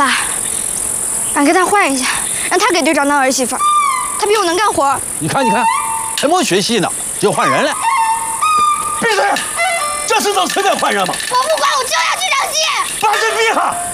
爸，俺跟他换一下，让他给队长当儿媳妇，他比我能干活。 你看，还没学戏呢，就换人了。闭嘴！这是能随便换人吗？ 我不管，我就要去场戏。 把这闭上！